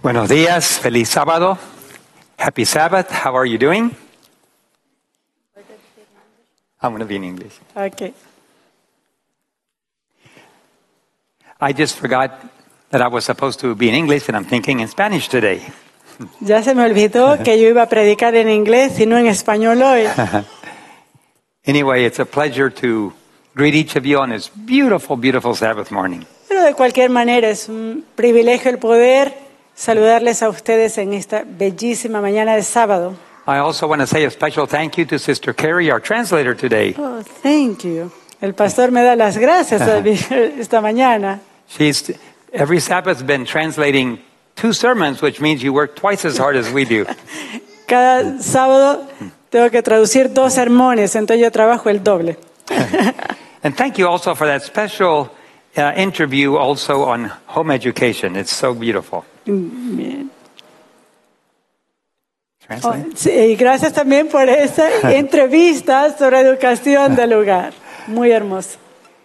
Buenos días, feliz sábado. Happy Sabbath. How are you doing? I'm going to be in English. Okay. I just forgot that I was supposed to be in English and I'm thinking in Spanish today. Ya se me olvidó que yo iba a predicar en inglés y no en español hoy. Anyway, it's a pleasure to greet each of you on this beautiful, beautiful Sabbath morning. Pero de cualquier manera es un privilegio el poder saludarles a ustedes en esta bellísima mañana de sábado. I also want to say a special thank you to Sister Carrie, our translator today. Oh, thank you. El pastor me da las gracias esta mañana. She's every Sabbath been translating 2 sermons, which means you work twice as hard as we do. Cada sábado tengo que traducir 2 sermones, entonces yo trabajo el doble. And thank you also for that special interview also on home education. It's so beautiful. Bien. Translate. Sí, y gracias también por esa entrevista sobre educación del hogar. Muy hermoso.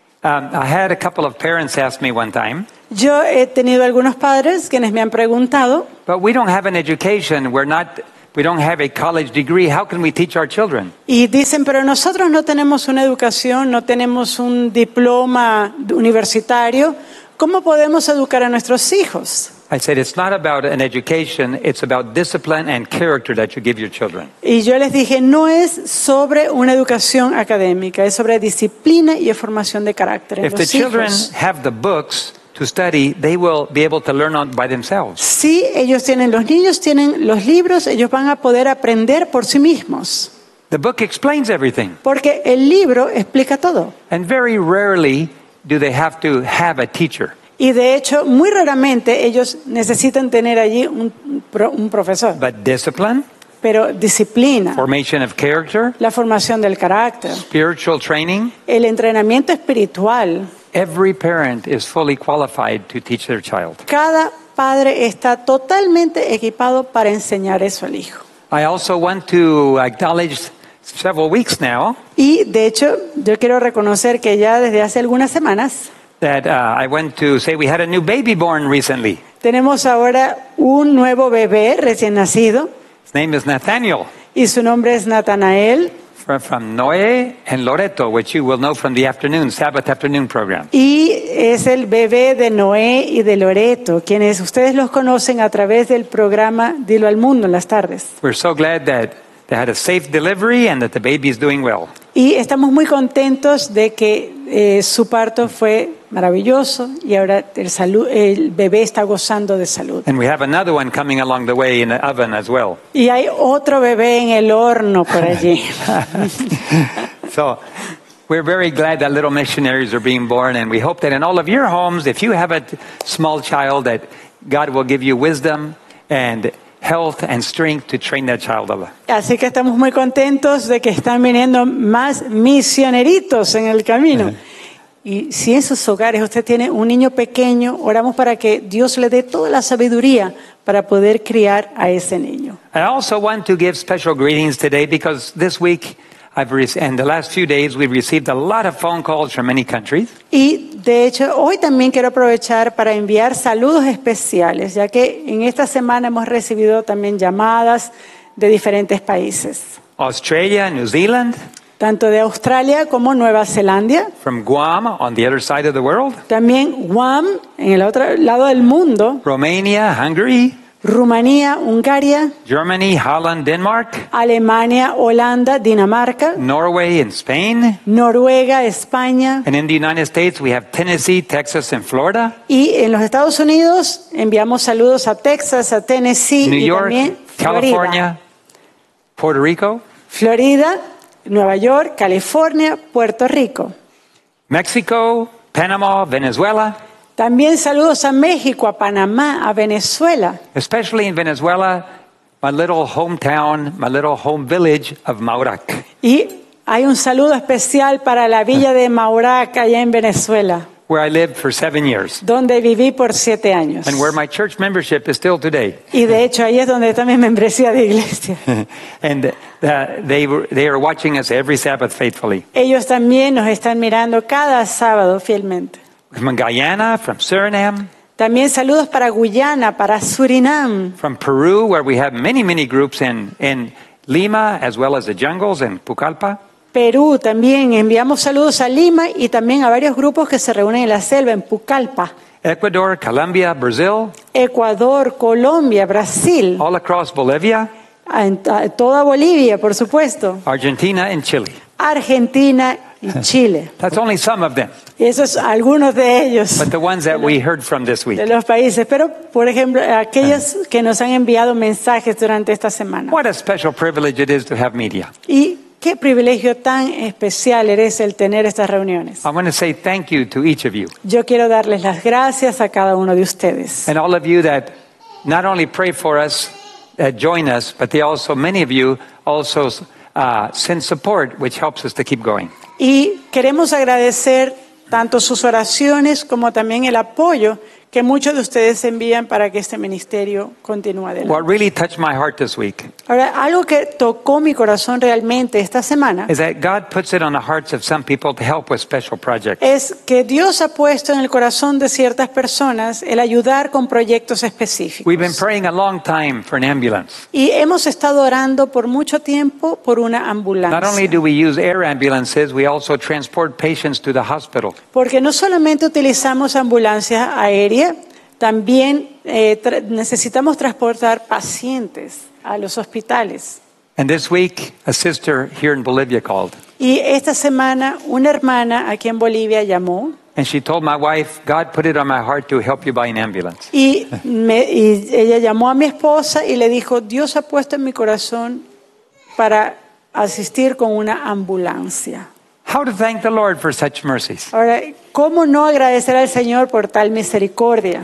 I had a couple of parents ask me one time, Yo he tenido algunos padres quienes me han preguntado, but we don't have an education. We don't have a college degree. How can we teach our children? y dicen, pero nosotros no tenemos una educación, no tenemos un diploma universitario, ¿cómo podemos educar a nuestros hijos? I said, it's not about an education. It's about discipline and character that you give your children. Y yo les dije, no es sobre una educación académica, es sobre disciplina y formación de carácter en If the los children hijos. have the books to study, they will be able to learn by themselves. Si los niños tienen los libros, ellos van a poder aprender por sí mismos, The book explains everything. porque el libro explica todo. And very rarely do they have to have a teacher. Y de hecho, muy raramente ellos necesitan tener allí un profesor. But discipline, Pero disciplina, formation of character, la formación del carácter, spiritual training, el entrenamiento espiritual. every parent is fully qualified to teach their child. Cada padre está totalmente equipado para enseñar eso al hijo. I also want to acknowledge several weeks now Y de hecho, yo quiero reconocer que ya desde hace algunas semanas that I went to say we had a new baby born recently. tenemos ahora un nuevo bebé recién nacido His name is Nathaniel y su nombre es Natanael from Noé and Loreto, which you will know from the Sabbath afternoon program. y es el bebé de Noé y de Loreto, quienes ustedes los conocen a través del programa Dilo al Mundo en las tardes. We're so glad that they had a safe delivery and that the baby is doing well. Y estamos muy contentos de que su parto fue maravilloso y ahora el bebé está gozando de salud. And we have another one coming along the way in the oven as well. Y hay otro bebé en el horno por allí. So we're very glad that little missionaries are being born, and we hope that in all of your homes, if you have a small child, that God will give you wisdom and health and strength to train that child up. Así que estamos muy contentos de que están viniendo más misioneritos en el camino. Y si en sus hogares usted tiene un niño pequeño, oramos para que Dios le dé toda la sabiduría para poder criar a ese niño. I also want to give special greetings today because this week and the last few days we've received a lot of phone calls from many countries. Y de hecho, hoy también quiero aprovechar para enviar saludos especiales, ya que en esta semana hemos recibido también llamadas de diferentes países, Australia, New Zealand, tanto de Australia como Nueva Zelanda, from Guam on the other side of the world, también Guam, en el otro lado del mundo, Romania, Hungary, Rumanía, Hungría, Germany, Holland, Denmark, Alemania, Holanda, Dinamarca, Norway and Spain. Noruega, España, And in the United States, we have Tennessee, Texas, and Florida. y en los Estados Unidos enviamos saludos a Texas, a Tennessee New y York, también California, Puerto Rico, Florida, Nueva York, California, Puerto Rico. Mexico, Panama, Venezuela. También saludos a México, a Panamá, a Venezuela. Especially in Venezuela, my little hometown, my little home village of Maurac. Y hay un saludo especial para la villa de Maurac, allá en Venezuela, where I lived for 7 years, donde viví por 7 años. and where my church membership is still today. Y de hecho ahí es donde está mi membresía de iglesia. And they are watching us every Sabbath faithfully. Ellos también nos están mirando cada sábado fielmente. From Guyana, from Suriname, También saludos para Guyana, para Surinam, from Peru, where we have many, many groups in Lima, as well as the jungles in Pucallpa. Perú. También enviamos saludos a Lima y también a varios grupos que se reúnen en la selva, en Pucallpa. Ecuador, Colombia, Brazil, Ecuador, Colombia, Brasil, all across Bolivia, toda Bolivia, por supuesto, Argentina, and Chile. Argentina y Chile. That's only some of them, Y esos algunos de ellos, but the ones that we heard from this week. de los países. Pero, por ejemplo, aquellos que nos han enviado mensajes durante esta semana. What a special privilege it is to have media. Y qué privilegio tan especial es el tener estas reuniones. I want to say thank you to each of you, Yo quiero darles las gracias a cada uno de ustedes. and all of you that not only pray for us, that join us, but many of you also send support, which helps us to keep going. Y queremos agradecer tanto sus oraciones como también el apoyo que muchos de ustedes envían para que este ministerio continúe adelante. What really touched my heart this week Ahora, algo que tocó mi corazón realmente esta semana is that God puts it on the hearts of some people to help with special projects. es que Dios ha puesto en el corazón de ciertas personas el ayudar con proyectos específicos. We've been praying a long time for an ambulance. Y hemos estado orando por mucho tiempo por una Not only ambulancia. do we use air ambulances, we also transport patients to the hospital. Porque no solamente utilizamos ambulancias aéreas, también necesitamos transportar pacientes a los hospitales. And this week, a sister here in Bolivia called, Y esta semana una hermana aquí en Bolivia llamó and she told my wife, God put it on my heart to help you buy an ambulance. y ella llamó a mi esposa y le dijo, Dios ha puesto en mi corazón para asistir con una ambulancia. How to thank the Lord for such mercies. Ahora, ¿cómo no agradecer al Señor por tal misericordia?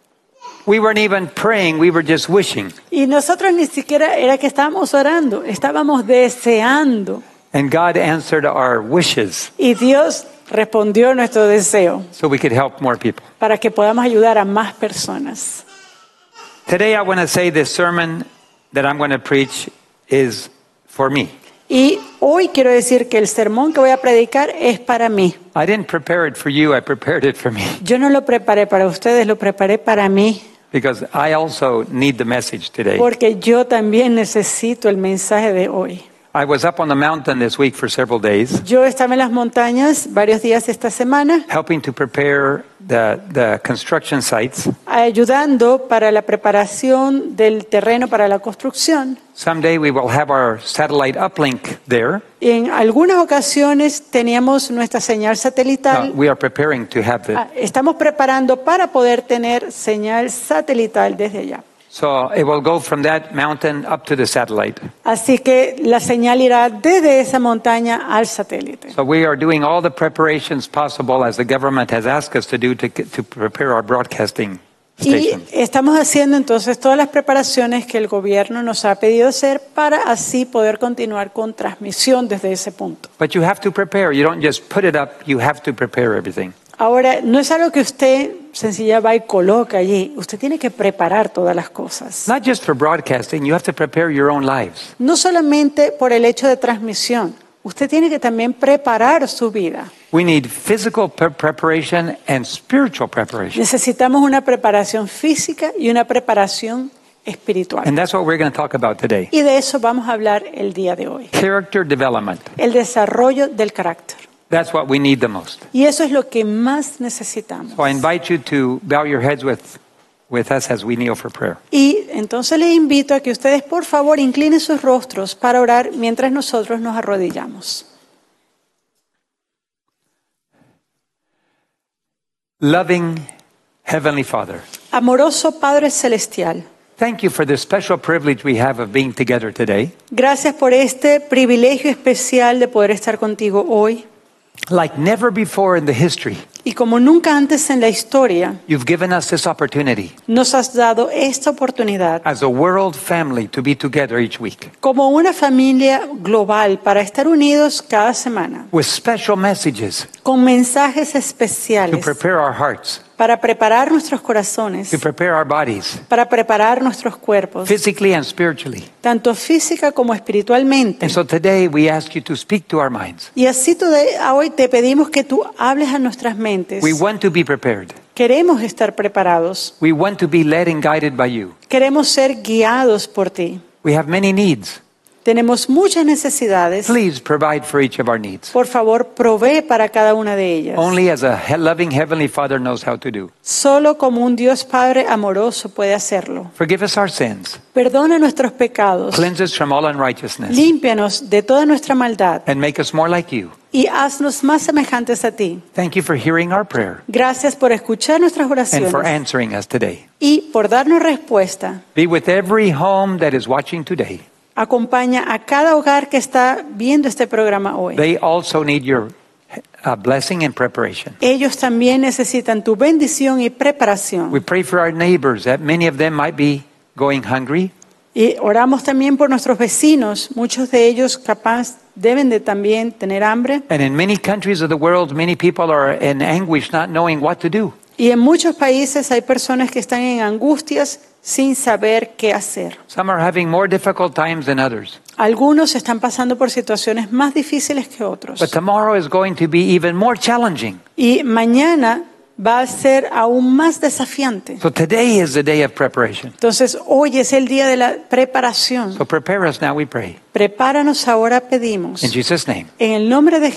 We weren't even praying, we were just wishing. Y nosotros ni siquiera era que estábamos orando, estábamos deseando. And God answered our wishes Y Dios respondió nuestro deseo so we could help more people. para que podamos ayudar a más personas. Today I want to say this sermon that I'm going to preach is for me. Y hoy quiero decir que el sermón que voy a predicar es para mí. I didn't prepare it for you, I prepared it for me Yo no lo preparé para ustedes, lo preparé para mí, because I also need the message today. porque yo también necesito el mensaje de hoy. I was up on the mountain this week for several days, Yo estaba en las montañas varios días esta semana, helping to prepare the construction sites. ayudando para la preparación del terreno para la construcción. Someday we will have our satellite uplink there. Y en algunas ocasiones teníamos nuestra señal satelital. We are preparing to have it. Estamos preparando para poder tener señal satelital desde allá. So it will go from that mountain up to the satellite. Así que la señal irá desde esa montaña al satélite. So we are doing all the preparations possible as the government has asked us to do to prepare our broadcasting Y station. estamos haciendo entonces todas las preparaciones que el gobierno nos ha pedido hacer para así poder continuar con transmisión desde ese punto. But you have to prepare. You don't just put it up. You have to prepare everything. Ahora, no es algo que usted sencilla va y coloca allí. Usted tiene que preparar todas las cosas. Not just for broadcasting. You have to prepare your own lives. No solamente por el hecho de transmisión. Usted tiene que también preparar su vida. We need physical preparation and spiritual preparation. Necesitamos una preparación física y una preparación espiritual. And that's what we're going to talk about today. Y de eso vamos a hablar el día de hoy. Character development. El desarrollo del carácter. That's what we need the most. Y eso es lo que más necesitamos. So I invite you to bow your heads with us as we kneel for prayer. Y entonces les invito a que ustedes por favor inclinen sus rostros para orar mientras nosotros nos arrodillamos. Loving Heavenly Father, Amoroso Padre Celestial, thank you for the special privilege we have of being together today. gracias por este privilegio especial de poder estar contigo hoy. Like never before in the history, Y como nunca antes en la historia, you've given us this opportunity nos has dado esta oportunidad as a world family to be together each week como una familia global para estar unidos cada semana, with special messages con mensajes to especiales prepare our hearts, para preparar nuestros corazones, to prepare our bodies, para preparar nuestros cuerpos, physically and spiritually. tanto física como espiritualmente. And so today we ask you to speak to our minds. Y así hoy te pedimos que tú hables a nuestras mentes. We want to be prepared. Queremos estar preparados. We want to be led and guided by you. Queremos ser guiados por ti. We have many needs. Tenemos muchas necesidades. Please provide for each of our needs. Por favor, provee para cada una de ellas. Only as a loving Heavenly Father knows how to do. Solo como un Dios Padre amoroso puede hacerlo. Forgive us our sins. Perdona nuestros pecados. Cleanse us from all unrighteousness. Límpianos de toda nuestra maldad And make us more like you. y haznos más semejantes a ti. Thank you for hearing our prayer Gracias por escuchar nuestras and for oraciones answering us today. y por darnos respuesta. Be with every home that is watching today. Acompaña a cada hogar que está viendo este programa hoy. They also need your blessing and preparation. Ellos también necesitan tu bendición y We preparación. pray for our neighbors that many of them might be going hungry. Y oramos también por nuestros vecinos. Muchos de ellos capaz deben de también tener hambre. And in many countries of the world, many people are in anguish not knowing what to do. Y en muchos países hay personas que están en angustias sin saber qué hacer. Some are having more difficult times than others. Algunos están pasando por situaciones más difíciles que otros. But tomorrow is going to be even more challenging. Y mañana va a ser aún más desafiante. So today is the day of preparation. Entonces, hoy es el día de la preparación. So prepare us now, we pray. Prepáranos ahora, pedimos. In Jesus' name. En el nombre de